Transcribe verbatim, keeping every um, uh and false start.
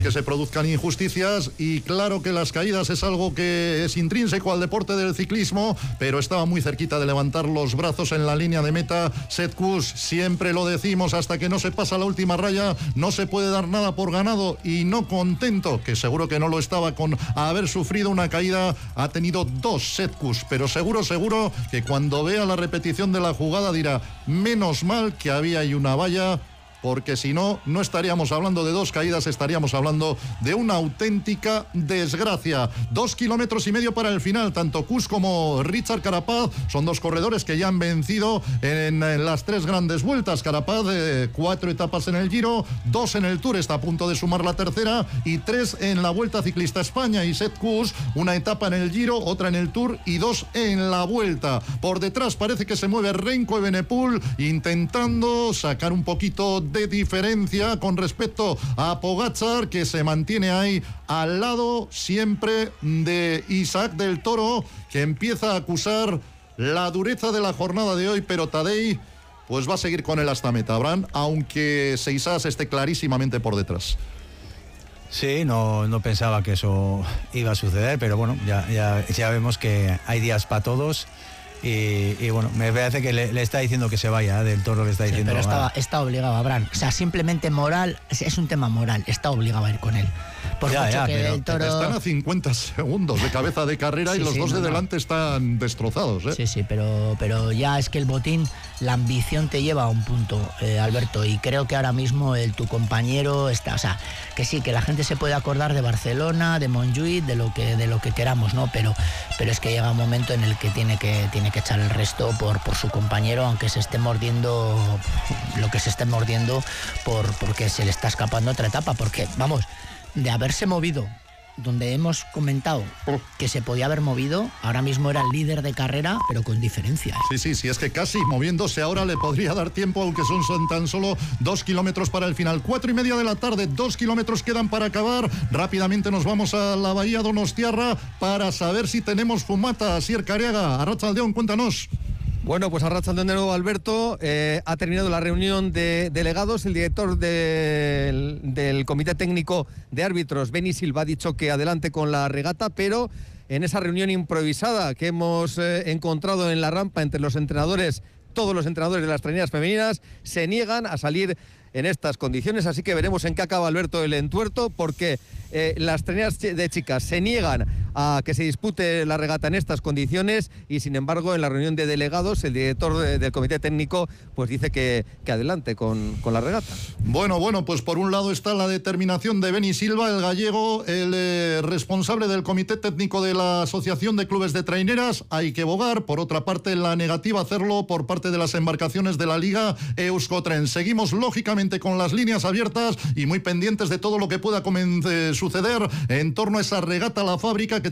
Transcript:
que se produzcan injusticias, y claro que las caídas es algo que es intrínseco al deporte del ciclismo, pero estaba muy cerquita de levantar los brazos en la línea de meta. Sepp Kuss, siempre lo decimos, hasta que no se pasa la última raya no se puede dar nada por ganado, y no contento, que seguro que no lo estaba con haber sufrido una caída, ha tenido dos Sepp Kuss, pero seguro, seguro que cuando vea la repetición de la jugada dirá, menos mal que había ahí una valla, porque si no, no estaríamos hablando de dos caídas, estaríamos hablando de una auténtica desgracia. Dos kilómetros y medio para el final. Tanto Kuss como Richard Carapaz son dos corredores que ya han vencido en, en las tres grandes vueltas. Carapaz, eh, cuatro etapas en el Giro, dos en el Tour, está a punto de sumar la tercera, y tres en la Vuelta Ciclista a España. Y Sepp Kuss, una etapa en el Giro, otra en el Tour y dos en la Vuelta. Por detrás parece que se mueve Remco Evenepoel, intentando sacar un poquito de diferencia con respecto a Pogačar, que se mantiene ahí al lado siempre de Isaac del Toro, que empieza a acusar la dureza de la jornada de hoy, pero Tadej pues va a seguir con él hasta meta, Abraham, aunque Seisas esté clarísimamente por detrás. Sí, no, no pensaba que eso iba a suceder, pero bueno, ya, ya, ya vemos que hay días para todos. Y, y bueno, me parece que le, le está diciendo que se vaya, ¿eh? Del Toro le está diciendo. Sí, pero estaba, está obligado, Abraham. O sea, simplemente moral, es un tema moral, está obligado a ir con él. Por ya, mucho ya, que pero el Toro... están a cincuenta segundos de cabeza de carrera, sí, y los sí, dos no, de delante no. están destrozados, ¿eh? Sí, sí, pero, pero ya es que el botín, la ambición te lleva a un punto, eh, Alberto, y creo que ahora mismo el, tu compañero está, o sea, que sí, que la gente se puede acordar de Barcelona, de Montjuïc, de lo que de lo que queramos, ¿no? Pero, pero es que llega un momento en el que tiene que tiene que echar el resto por, por su compañero, aunque se esté mordiendo lo que se esté mordiendo por porque se le está escapando otra etapa, porque, vamos, de haberse movido donde hemos comentado que se podía haber movido, ahora mismo era el líder de carrera, pero con diferencia, ¿eh? Sí, sí, sí, es que casi moviéndose ahora le podría dar tiempo, aunque son, son tan solo dos kilómetros para el final. Cuatro y media de la tarde, dos kilómetros quedan para acabar. Rápidamente nos vamos a la Bahía Donostiarra para saber si tenemos fumata. Asier Careaga, Arratsaldeon, cuéntanos. Bueno, pues arrastrando de nuevo, Alberto. Eh, ha terminado la reunión de delegados. El director del, del Comité Técnico de Árbitros, Beni Silva, ha dicho que adelante con la regata, pero en esa reunión improvisada que hemos eh, encontrado en la rampa entre los entrenadores, todos los entrenadores de las traineras femeninas se niegan a salir en estas condiciones, así que veremos en qué acaba, Alberto, el entuerto, porque eh, las traineras de chicas se niegan a que se dispute la regata en estas condiciones, y sin embargo en la reunión de delegados el director de, del comité técnico pues dice que, que adelante con, con la regata. Bueno, bueno, pues por un lado está la determinación de Beni Silva, el gallego, el eh, responsable del comité técnico de la Asociación de Clubes de Traineras, hay que bogar. Por otra parte, la negativa a hacerlo por parte de las embarcaciones de la Liga Euskotren. Seguimos lógicamente con las líneas abiertas y muy pendientes de todo lo que pueda suceder en torno a esa regata a la fábrica que